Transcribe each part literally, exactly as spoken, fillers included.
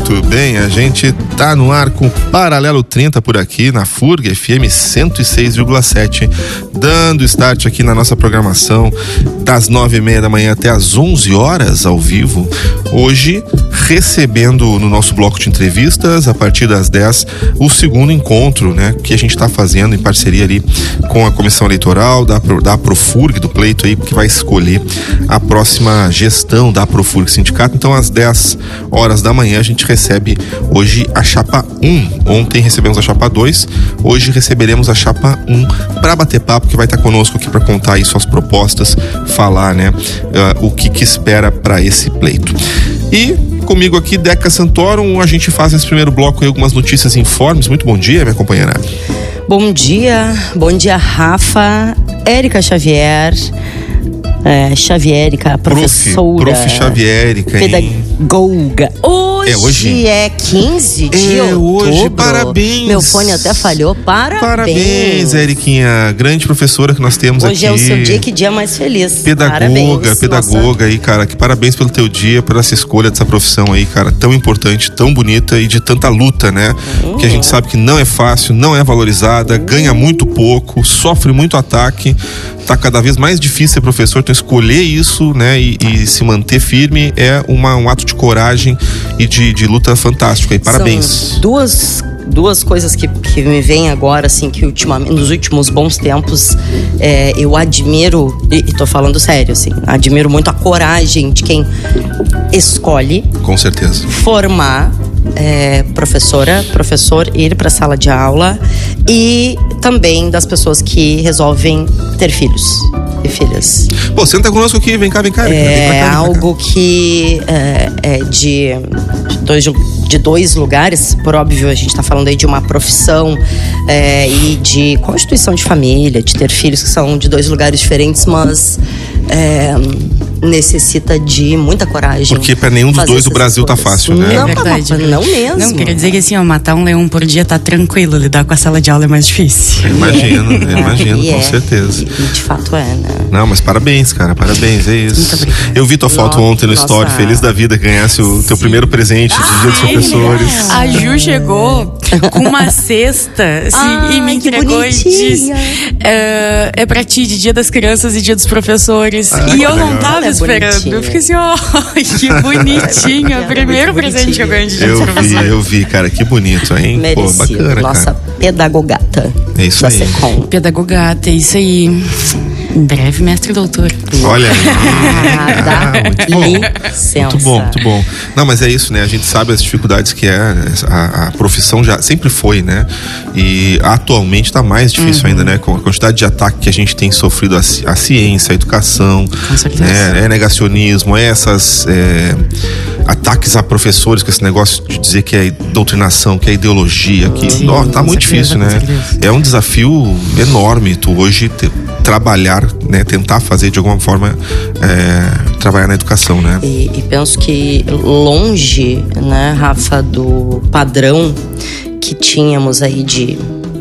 Muito bem, a gente tá no ar com Paralelo trinta por aqui na F U R G F M cento e seis vírgula sete, dando start aqui na nossa programação das nove e meia da manhã até as onze horas ao vivo. Hoje recebendo no nosso bloco de entrevistas, a partir das dez, o segundo encontro, né, que a gente está fazendo em parceria ali com a Comissão Eleitoral da, da Profurg, do pleito aí, que vai escolher a próxima gestão da Profurg Sindicato. Então às dez horas da manhã a gente recebe hoje a chapa um. Ontem recebemos a chapa dois, hoje receberemos a chapa um para bater papo, que vai estar conosco aqui para contar aí suas propostas, falar, né, uh, o que que espera para esse pleito. E comigo aqui, Deca Santorum, a gente faz nesse primeiro bloco aí algumas notícias e informes. Muito bom dia, minha companheira. Bom dia, bom dia, Rafa, Érica Xavier, é, Xavierica, professora. Prof, prof Xavierica, pedagoga. Hoje é, hoje é quinze de é, outubro. Hoje, parabéns. Meu fone até falhou, parabéns. Parabéns, Eriquinha, grande professora que nós temos hoje aqui. Hoje é o seu dia, que dia mais feliz. Pedagoga, parabéns, pedagoga nossa. aí, cara, que parabéns pelo teu dia, por essa escolha dessa profissão aí, cara, tão importante, tão bonita e de tanta luta, né? Hum. Que a gente sabe que não é fácil, não é valorizada, hum. ganha muito pouco, sofre muito ataque. Tá cada vez mais difícil ser professor, então escolher isso, né, e, e se manter firme é uma, um ato de coragem e de, de luta fantástico. E parabéns. São duas, duas coisas que, que me vêm agora, assim, que ultimamente, nos últimos bons tempos, é, eu admiro, e, e tô falando sério, assim, admiro muito a coragem de quem escolhe. Com certeza. Formar É, professora, professor, ir para a sala de aula, e também das pessoas que resolvem ter filhos e filhas. Pô, senta conosco aqui, vem cá, vem cá. É vem cá, vem cá, algo que é, é de, dois, de dois lugares, por óbvio, a gente está falando aí de uma profissão é, e de constituição de família, de ter filhos, que são de dois lugares diferentes, mas é, necessita de muita coragem. Porque para nenhum dos dois o Brasil tá fácil, né? Não, é verdade. Não, não mesmo. Não, queria dizer que assim, ó, matar um leão por dia tá tranquilo, lidar com a sala de aula é mais difícil. Eu imagino, eu imagino, é, com certeza. E, e de fato é, né? Não, mas parabéns, cara, parabéns, é isso. Muito obrigada. Eu vi tua foto Nossa, ontem no nossa. story, feliz da vida, ganhasse o teu primeiro presente de Dia dos Professores. A Ju chegou com uma cesta assim, Ai, e me entregou e disse: é, é pra ti, de Dia das Crianças e Dia dos Professores. Ah, e eu não legal. tava É esperando. bonitinha. Eu fiquei assim, ó, oh, que bonitinho. O primeiro presente que eu ganhei de Dia dos Eu vi, Professores. eu vi, cara, que bonito, hein? Merecido. Pô, bacana, Nossa cara. pedagogata. É isso da aí. Secom. Pedagogata, é isso aí. Em breve, mestre e doutor. Olha aí. Ah, dá muito bom. licença. Muito bom, muito bom. Não, mas é isso, né? A gente sabe as dificuldades que é, a, a profissão já sempre foi, né? E atualmente tá mais difícil uhum. ainda, né? Com a quantidade de ataque que a gente tem sofrido, a, a ciência, a educação, com certeza. Né? É negacionismo, é essas é, ataques a professores, com esse negócio de dizer que é doutrinação, que é ideologia, que Sim, ó, tá muito certeza, difícil, né? É um desafio enorme tu hoje ter, trabalhar, né, tentar fazer de alguma forma é, trabalhar na educação, né? E, e penso que longe, né, Rafa, do padrão que tínhamos aí de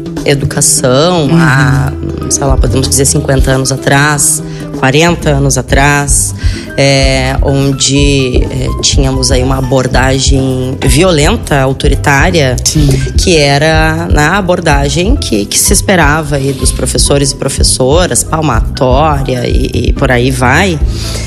educação uhum. há, sei lá, podemos dizer cinquenta anos atrás, quarenta anos atrás, é, onde é, tínhamos aí uma abordagem violenta, autoritária, Sim. que era na abordagem que, que se esperava aí dos professores e professoras, palmatória e, e por aí vai.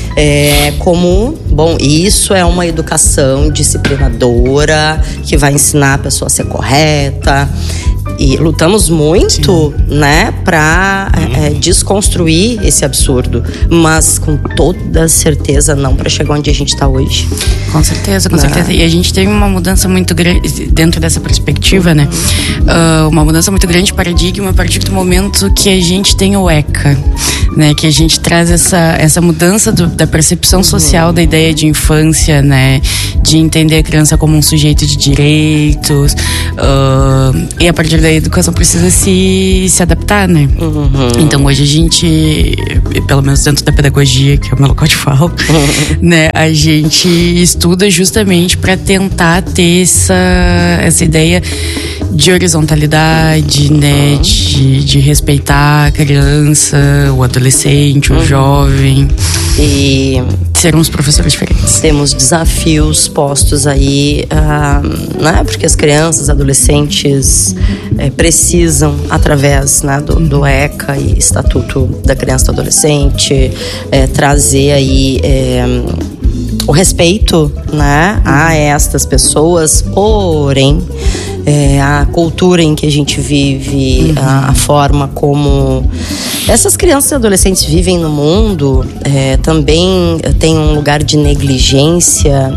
É, como, bom, isso é uma educação disciplinadora que vai ensinar a pessoa a ser correta. E lutamos muito, Sim. né, pra é, desconstruir esse absurdo, mas com toda certeza não para chegar onde a gente tá hoje. Com certeza, com Não. certeza. E a gente tem uma mudança muito grande dentro dessa perspectiva, né? Uh, uma mudança muito grande de paradigma a partir do momento que a gente tem o ECA, né? Que a gente traz essa, essa mudança do, da percepção social uhum. da ideia de infância, né? De entender a criança como um sujeito de direitos. Uh, e a partir daí a educação precisa se, se adaptar, né? Uhum. Então hoje a gente, pelo menos dentro da pedagogia, que é o meu local de fala, uhum. né? A gente estuda justamente para tentar ter essa, essa ideia de horizontalidade, né? Uhum. De, de respeitar a criança, o adolescente, o uhum. jovem. E serão os professores diferentes. Temos desafios postos aí, uh, né? Porque as crianças, adolescentes é, precisam, através, né, do, do ECA e Estatuto da Criança e do Adolescente, é, trazer aí é, o respeito, né, a estas pessoas, porém É, a cultura em que a gente vive, uhum. a, a forma como essas crianças e adolescentes vivem no mundo, é, também tem um lugar de negligência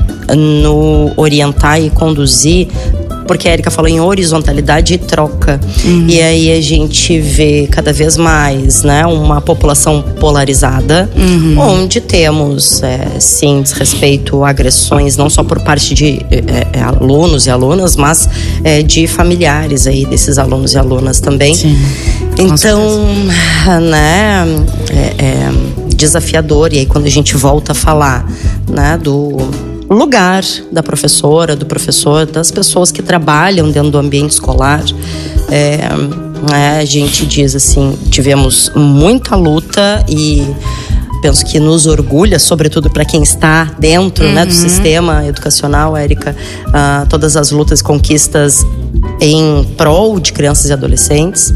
no orientar e conduzir, porque a Érica falou em horizontalidade e troca. Uhum. E aí a gente vê cada vez mais, né, uma população polarizada, uhum. onde temos, é, sim, desrespeito, agressões, não só por parte de é, é, alunos e alunas, mas é, de familiares aí desses alunos e alunas também. Sim, então, né, é, é desafiador. E aí quando a gente volta a falar, né, do lugar da professora, do professor, das pessoas que trabalham dentro do ambiente escolar, é, é, a gente diz assim, tivemos muita luta e penso que nos orgulha, sobretudo para quem está dentro, uhum. né, do sistema educacional, Érica, uh, todas as lutas e conquistas em prol de crianças e adolescentes.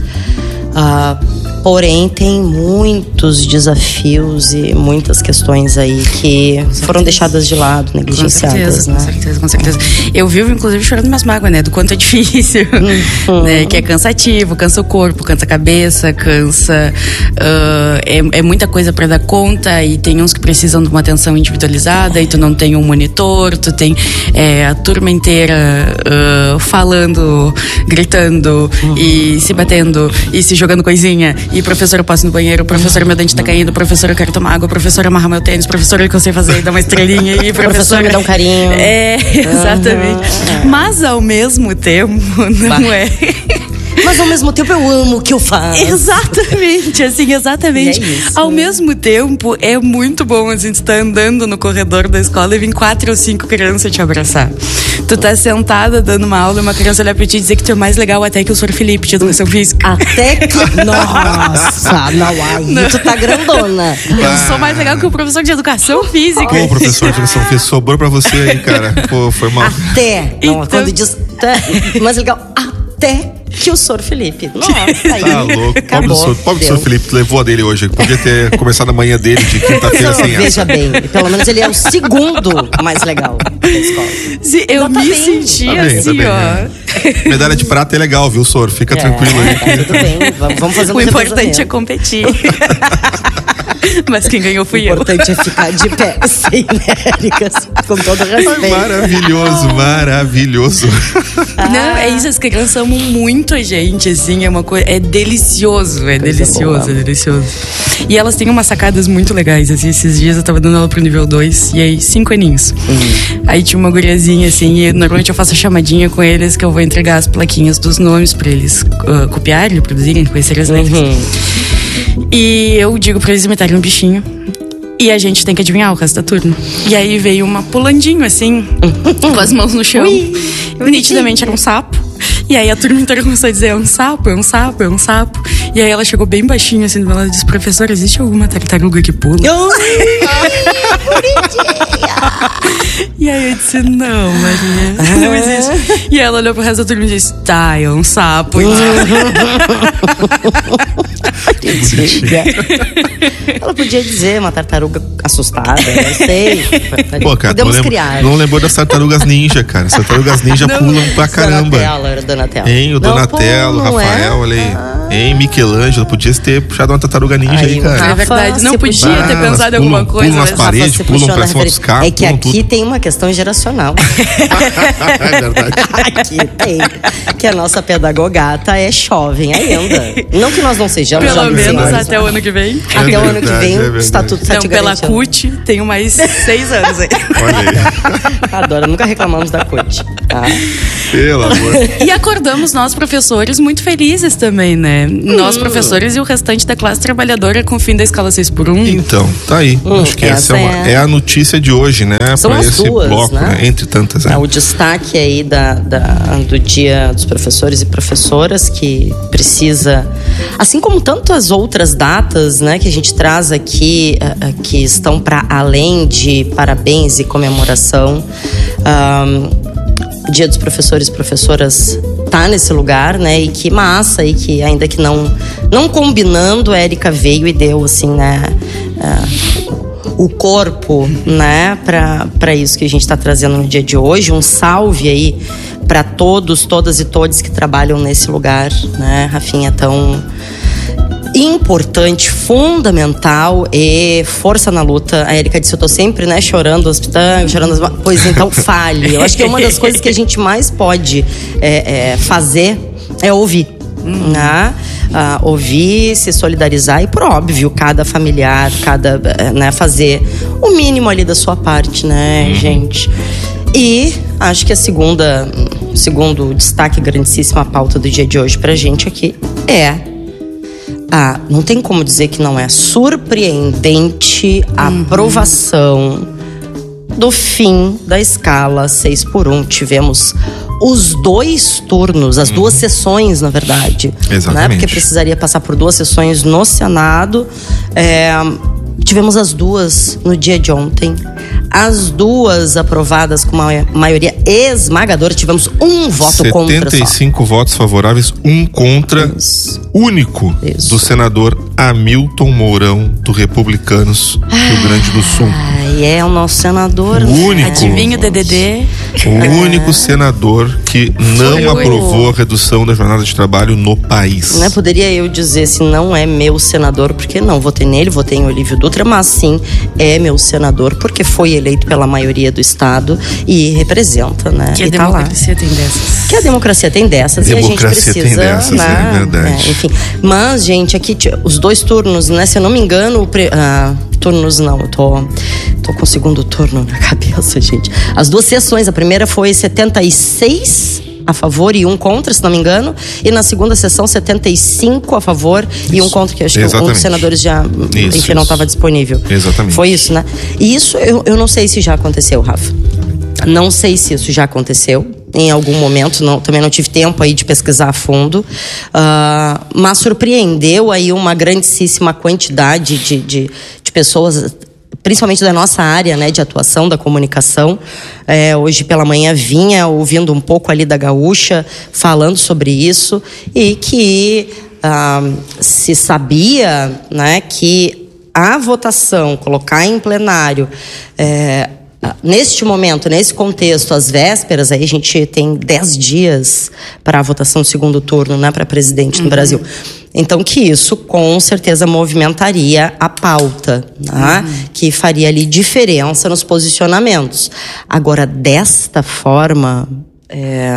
Uh, Porém, tem muitos desafios e muitas questões aí que foram deixadas de lado, negligenciadas, com certeza, né? Com certeza, com certeza. Eu vivo, inclusive, chorando minhas mágoas, né? Do quanto é difícil, uhum. né? Que é cansativo, cansa o corpo, cansa a cabeça, cansa... Uh, é, é muita coisa pra dar conta e tem uns que precisam de uma atenção individualizada e tu não tem um monitor, tu tem é, a turma inteira uh, falando, gritando uhum. e se batendo e se jogando coisinha. E professor, eu passo no banheiro, professor, meu dente tá caindo, professor, eu quero tomar água, professor, amarra meu tênis, professor, o que eu sei fazer, dá uma estrelinha e professor, professor me dá um carinho. É, exatamente. Uhum. Mas ao mesmo tempo, não bah. é. Mas ao mesmo tempo eu amo o que eu faço. Exatamente, assim, exatamente. É isso. Ao mesmo tempo, é muito bom, assim, tu tá andando no corredor da escola e vem quatro ou cinco crianças te abraçar. Tu tá sentada dando uma aula e uma criança olhar pra ti e dizer que tu é mais legal até que o senhor Felipe de Educação Física. Até que... Nossa, não, aí não. Tu tá grandona. Eu sou mais legal que o professor de Educação Física. Pô, professor de Educação Física, sobrou pra você aí, cara. Pô, foi mal. Até. Não, então... Quando diz... Mais legal, até... que o senhor Felipe. Nossa, aí. Tá louco. Pobre do senhor, pobre do senhor Felipe, levou a dele hoje. Podia ter começado a manhã dele de quinta-feira sem essa. Veja bem, pelo menos ele é o segundo mais legal da escola. Sim, eu me tá senti tá bem, assim, tá bem, ó. Né? Medalha de prata é legal, viu, senhor? Fica é, tranquilo aí. É, tudo bem, vamos, vamos fazer um O importante é competir. Mas quem ganhou fui eu. O importante é ficar de pé, sim, né, Érica? Com todo respeito. Maravilhoso, maravilhoso. Não, é isso, as crianças amam muito a gente, assim, é uma coisa, é delicioso, é coisa delicioso, boa. é delicioso. E elas têm umas sacadas muito legais, assim, esses dias eu tava dando aula pro nível dois, e aí, cinco aninhos. Uhum. Aí tinha uma guriazinha, assim, e normalmente eu faço a chamadinha com eles, que eu vou entregar as plaquinhas dos nomes pra eles uh, copiarem, produzirem, conhecerem as letras. Uhum. E eu digo pra eles imitarem um bichinho. E a gente tem que adivinhar o resto da turma. E aí veio uma pulandinho, assim, com as mãos no chão. Ui, nitidamente era um sapo. E aí a turma inteira começou a dizer, é um sapo, é um sapo, é um sapo. E aí ela chegou bem baixinho, assim, ela disse, professor, existe alguma tartaruga que pula? E aí eu disse, não, Maria, não existe. E ela olhou pro resto da turma e disse, tá, é um sapo. Ela podia dizer uma tartaruga assustada, eu sei. Pô, cara, podemos não criar. Lembro, não lembrou das tartarugas ninja, cara. As tartarugas ninja não, pulam pra caramba. Donatello, era Donatello. Hein, o não, Donatello, pô, Rafael, é? olha aí. Ah. Hein, Michelangelo, podia ter puxado uma tartaruga ninja aí, aí cara. É verdade, não podia ah, ter pensado em alguma coisa. Pulam nas mas... paredes, pulam pra cima dos carros. É que aqui tudo. Tem uma questão geracional. É verdade. Aqui tem. Que a nossa pedagogata é jovem ainda. Não que nós não sejamos Pelo jovens. menos senhores, até o ano que vem. É até verdade, o ano que vem, é o estatuto tá não, te pela C U T, tenho mais seis anos aí. Olha aí. Adoro, nunca reclamamos da C U T. Tá? Pelo amor. E acordamos nós, professores, muito felizes também, né? né? Nós, professores, e o restante da classe trabalhadora com o fim da escala seis por um. Então, tá aí. Hum, Acho que essa, essa é, uma, é a notícia de hoje, né? São pra as esse duas, bloco, né? né? Entre tantas. É. É, o destaque aí da, da, do Dia dos Professores e Professoras, que precisa, assim como tantas outras datas, né, que a gente traz aqui, uh, que estão para além de parabéns e comemoração. Um, Dia dos Professores e Professoras tá nesse lugar, né? E que massa, e que ainda que não, não combinando, a Érica veio e deu, assim, né? Uh, o corpo, né? Para isso que a gente está trazendo no dia de hoje. Um salve aí para todos, todas e todos que trabalham nesse lugar, né? Rafinha, tão importante, fundamental e força na luta. A Érica disse, eu tô sempre, né, chorando no hospital, chorando as... Pois então, fale. Eu acho que é uma das coisas que a gente mais pode é, é, fazer é ouvir. Hum. Né? Ah, ouvir, se solidarizar e, por óbvio, cada familiar, cada, né, fazer o mínimo ali da sua parte, né, hum. gente? E acho que a segunda, segundo destaque grandíssimo, a pauta do dia de hoje pra gente aqui é Ah, não tem como dizer que não é surpreendente a uhum. aprovação do fim da escala seis por um. Tivemos os dois turnos, as uhum. duas sessões, na verdade. Exatamente. Né? Porque precisaria passar por duas sessões no Senado. É, tivemos as duas no dia de ontem. As duas aprovadas com uma maioria esmagadora. Tivemos um voto contra só. setenta e cinco votos favoráveis, um contra. Isso. Único. Isso. Do senador Hamilton Mourão, do Republicanos, Rio Grande do Sul. Ai, é o nosso senador. O único. Adivinha o D D D? O único senador que não Foi aprovou o... a redução da jornada de trabalho no país. Né, poderia eu dizer se não é meu senador, porque não votei nele, votei em Olívio Dutra, mas sim é meu senador, porque foi eleito pela maioria do estado e representa, né? Que a e democracia tá tem dessas. Que a democracia tem dessas democracia e a gente precisa, tem dessas, né? É verdade. É, enfim, mas gente, aqui os dois turnos, né? Se eu não me engano, pre... ah, turnos não, eu tô, tô com o segundo turno na cabeça, gente. As duas sessões, a primeira foi setenta e seis a favor e um contra, se não me engano, e na segunda sessão setenta e cinco a favor isso. e um contra, que acho que um dos senadores já, isso, enfim, não estava disponível. Exatamente. Foi isso, né? E isso eu, eu não sei se já aconteceu, Rafa. Não sei se isso já aconteceu em algum momento, não, também não tive tempo aí de pesquisar a fundo, uh, mas surpreendeu aí uma grandíssima quantidade de, de, de pessoas, principalmente da nossa área, né, de atuação, da comunicação. É, hoje pela manhã vinha ouvindo um pouco ali da Gaúcha, falando sobre isso, e que uh, se sabia, né, que a votação, colocar em plenário, é, neste momento, nesse contexto, às vésperas, aí a gente tem dez dias para a votação do segundo turno, né, para presidente no uhum. Brasil. Então, que isso com certeza movimentaria a pauta, né? Uhum. Que faria ali diferença nos posicionamentos. Agora, desta forma, é,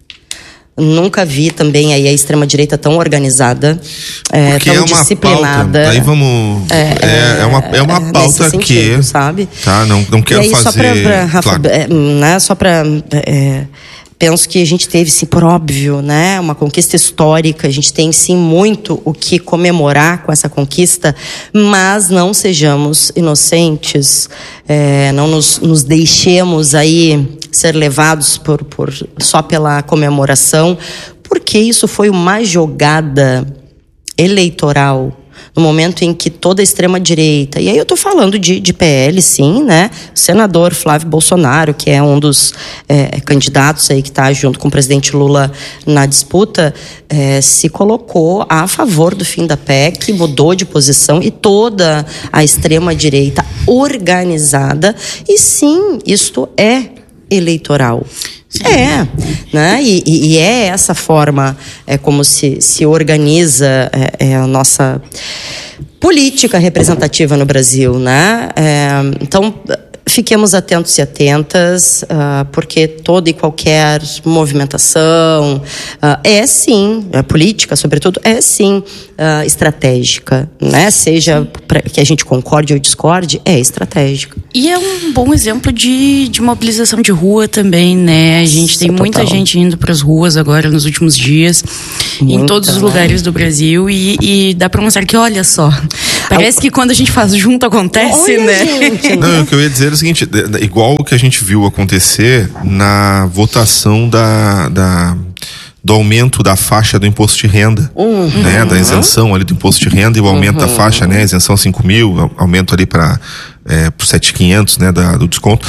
nunca vi também aí a extrema-direita tão organizada, é, tão é uma disciplinada. Pauta. Aí vamos. É, é, é uma, é uma é, pauta sentido, que. Sabe? Tá, não, não quero e aí, fazer. Só pra, pra, Rafa, claro. é, né, só para. É, penso que a gente teve, sim, por óbvio, né, uma conquista histórica. A gente tem, sim, muito o que comemorar com essa conquista, mas não sejamos inocentes, é, não nos, nos deixemos aí ser levados por, por, só pela comemoração, porque isso foi uma jogada eleitoral no momento em que toda a extrema-direita, e aí eu tô falando de, de P L, sim, né? O senador Flávio Bolsonaro, que é um dos é, candidatos aí que tá junto com o presidente Lula na disputa, é, se colocou a favor do fim da P E C, mudou de posição, e toda a extrema-direita organizada, e sim, isto é eleitoral. Sim. É, né? E, e é essa forma é como se, se organiza é, é a nossa política representativa no Brasil, né? É, então, fiquemos atentos e atentas, uh, porque toda e qualquer movimentação uh, é sim, a política, sobretudo, é sim uh, estratégica, né? Seja pra que a gente concorde ou discorde, é estratégica. E é um bom exemplo de, de mobilização de rua também, né? A gente tem muita Total. gente indo para as ruas agora nos últimos dias, Muita, em todos os né? lugares do Brasil, e, e dá para mostrar que, olha só, parece que quando a gente faz junto acontece, Olha, né? gente, Não, o que eu ia dizer é o seguinte, igual o que a gente viu acontecer na votação da, da, do aumento da faixa do imposto de renda, Uhum. né, da isenção ali do imposto de renda e o aumento uhum. da faixa, né, isenção cinco mil, aumento ali para é, por sete mil e quinhentos, né, da, do desconto.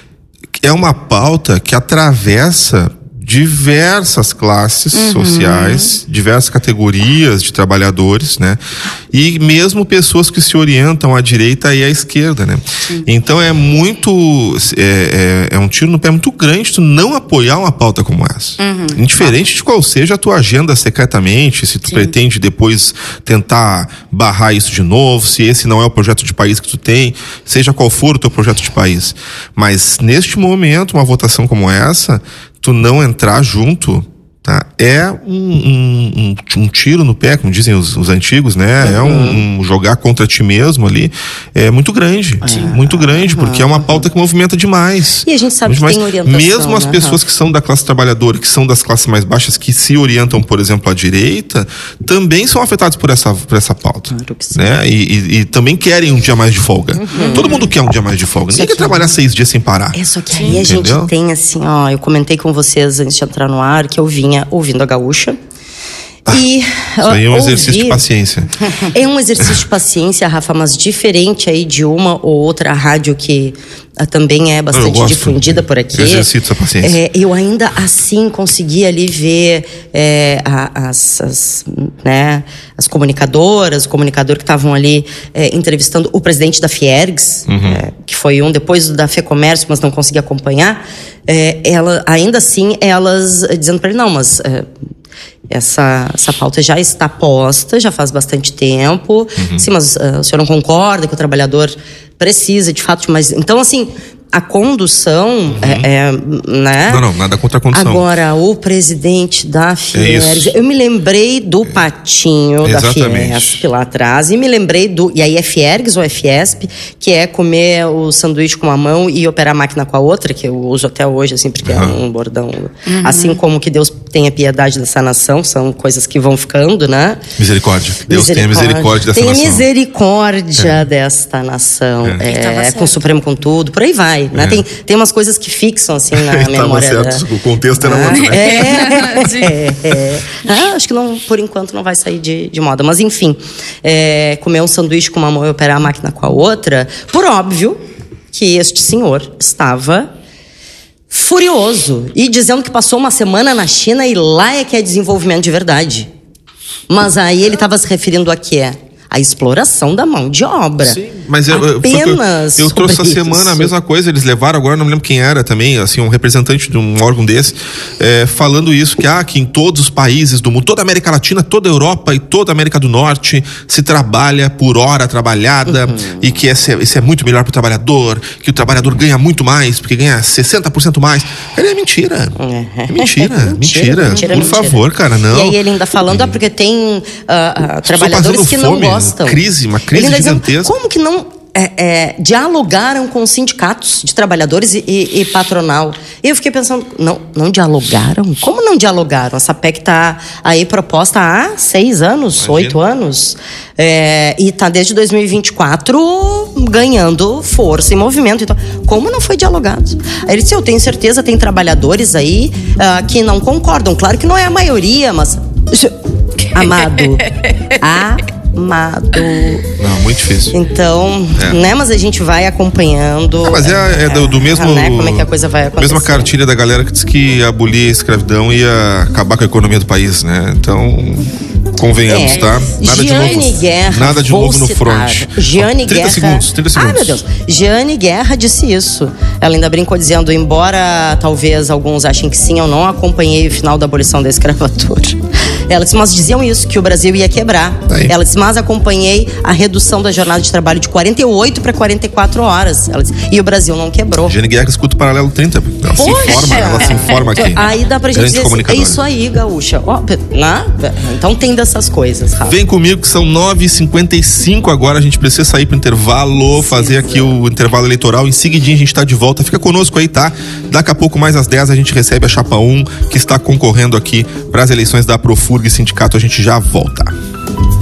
É uma pauta que atravessa diversas classes uhum. sociais, diversas categorias de trabalhadores, né? E mesmo pessoas que se orientam à direita e à esquerda, né? Sim. Então é muito é, é, é um tiro no pé muito grande tu não apoiar uma pauta como essa. Uhum. Indiferente de qual seja a tua agenda secretamente, se tu Sim. pretende depois tentar barrar isso de novo, se esse não é o projeto de país que tu tem, seja qual for o teu projeto de país. Mas neste momento, uma votação como essa, tu não entrar junto, tá? É um, um, um, um tiro no pé, como dizem os, os antigos, né? Uhum. É um, um jogar contra ti mesmo ali, é muito grande, Sim. muito grande, uhum. porque é uma pauta que movimenta demais. E a gente sabe que tem orientação, mesmo as né? pessoas que são da classe trabalhadora, que são das classes mais baixas, que se orientam, por exemplo, à direita, também são afetados por essa, por essa pauta, claro que sim. né? E, e, e também querem um dia mais de folga. Uhum. Todo mundo quer um dia mais de folga. Ninguém quer trabalhar seis dias sem parar. É só que aí a gente tem assim, ó, eu comentei com vocês antes de entrar no ar que eu vinha ouvindo a Gaúcha. Ah, e, isso aí é um ouvir, exercício de paciência. É um exercício de paciência, Rafa, mas diferente aí de uma ou outra rádio que uh, também é bastante difundida por aqui. Exercício de paciência. É, eu ainda assim consegui ali ver é, a, as, as, né, as comunicadoras, o comunicador que estavam ali é, entrevistando o presidente da Fiergs, uhum. é, que foi um depois da FEComércio, mas não consegui acompanhar. É, ela, ainda assim, elas dizendo para ele, não, mas... É, Essa, essa pauta já está posta, já faz bastante tempo. Uhum. Sim, mas uh, o senhor não concorda que o trabalhador precisa, de fato, mas... Então, assim, a condução uhum. é, é, né? Não, não, nada contra a condução. Agora, o presidente da Fiergs... É eu me lembrei do patinho é, da Fiesp lá atrás. E me lembrei do... E aí é Fiergs ou é Fiesp? Que é comer o sanduíche com uma mão e operar a máquina com a outra, que eu uso até hoje, assim, porque uhum. é um bordão. Uhum. Assim como que Deus tenha piedade dessa nação, são coisas que vão ficando, né? Misericórdia. Deus misericórdia. tenha misericórdia dessa tenha nação. Tenha misericórdia é. desta nação. É, é com o Supremo, com tudo, por aí vai. Né? É. Tem, tem umas coisas que fixam assim na memória. Certo, da... o contexto era ah, outro, né? É, é, é. Ah, acho que não, por enquanto não vai sair de, de moda. Mas enfim, é, comer um sanduíche com uma mão e operar a máquina com a outra, por óbvio que este senhor estava furioso e dizendo que passou uma semana na China e lá é que é desenvolvimento de verdade. Mas aí ele estava se referindo a quê? A exploração da mão de obra. Sim, mas eu, apenas eu, eu, eu trouxe essa isso. semana a mesma coisa. Eles levaram agora, não me lembro quem era também, assim, um representante de um órgão desse, é, falando isso, que, ah, que em todos os países do mundo, toda a América Latina, toda a Europa e toda a América do Norte se trabalha por hora trabalhada uhum. e que esse é, esse é muito melhor para o trabalhador, que o trabalhador ganha muito mais, porque ganha sessenta por cento mais. É mentira. É, é mentira, mentira, mentira. mentira. Por mentira. favor, cara, não. E aí ele ainda falando, ah, porque tem uh, uh, trabalhadores que fome. não gostam. Crise, uma crise gigantesca. Dizendo, como que não é, é, dialogaram com os sindicatos de trabalhadores e, e, e patronal? E eu fiquei pensando, não, não dialogaram? Como não dialogaram? Essa P E C está aí proposta há seis anos, Imagina. oito anos. É, e está desde dois mil e vinte e quatro ganhando força e movimento. Então, como não foi dialogado? Aí ele disse, eu tenho certeza, tem trabalhadores aí uh, que não concordam. Claro que não é a maioria, mas... Amado. Amado. Não, muito difícil. Então, é. né, mas a gente vai acompanhando. Ah, mas é, é do, do mesmo. Né, como é que a coisa vai acontecer. Mesma cartilha da galera que disse que abolir a escravidão ia acabar com a economia do país, né? Então. Convenhamos, É. tá? Nada Giane de novo, Guerra, nada de vou novo no citar. front. Giane trinta Guerra. segundos, trinta segundos. Ah, meu Deus. Giane Guerra disse isso. Ela ainda brincou dizendo, embora talvez alguns achem que sim, eu não acompanhei o final da abolição da escravatura. Ela disse, mas diziam isso, que o Brasil ia quebrar. Aí. Ela disse, mas acompanhei a redução da jornada de trabalho de quarenta e oito para quarenta e quatro horas. Ela disse, e o Brasil não quebrou. Giane Guerra escuta o Paralelo trinta. Ela se Poxa! informa, ela se informa aqui. Aí dá pra gente Grande dizer assim, é comunicadora. isso aí, gaúcha. Ó, né? Então tem dessas coisas, Rafa. Vem comigo que são nove e cinquenta e cinco agora, a gente precisa sair pro intervalo, fazer aqui o intervalo eleitoral, em seguidinho a gente tá de volta, fica conosco aí, tá? Daqui a pouco mais às dez a gente recebe a Chapa um, que está concorrendo aqui para as eleições da Profurg Sindicato, a gente já volta.